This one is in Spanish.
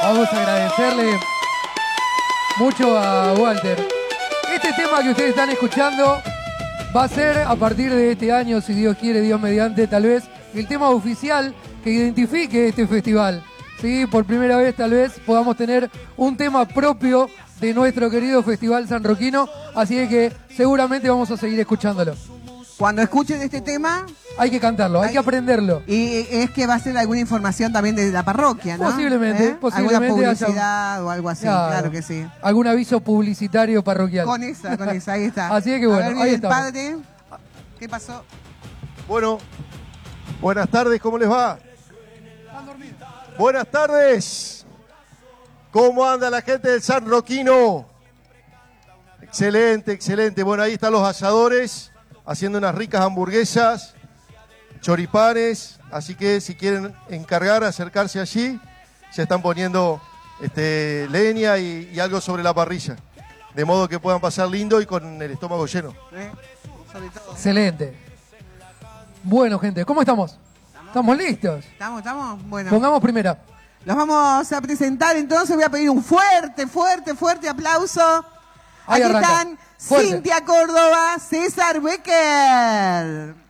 Vamos a agradecerle mucho a Walter. Este tema que ustedes están escuchando va a ser a partir de este año, si Dios quiere, Dios mediante, tal vez, el tema oficial que identifique este festival. ¿Sí? Por primera vez tal vez podamos tener un tema propio de nuestro querido Festival Sanroquino, así que seguramente vamos a seguir escuchándolo. Cuando escuchen este tema... Hay que cantarlo, hay que aprenderlo. Y es que va a ser alguna información también de la parroquia, ¿no? Posiblemente, posiblemente. Alguna publicidad o algo así, claro que sí. Algún aviso publicitario parroquial. Con esa, ahí está. Así que bueno, ahí está. Padre, ¿qué pasó? Bueno, buenas tardes, ¿cómo les va? Buenas tardes. ¿Cómo anda la gente del Sanroquino? Excelente, excelente. Bueno, ahí están los asadores haciendo unas ricas hamburguesas, choripanes, así que si quieren encargar, acercarse allí, se están poniendo leña y algo sobre la parrilla, de modo que puedan pasar lindo y con el estómago lleno. Excelente. Bueno, gente, ¿cómo estamos? ¿Estamos listos? Estamos, bueno. Pongamos primera. Los vamos a presentar, entonces voy a pedir un fuerte aplauso. Ahí Aquí arranca. están Fuerte. Cintia Córdoba, César Becker.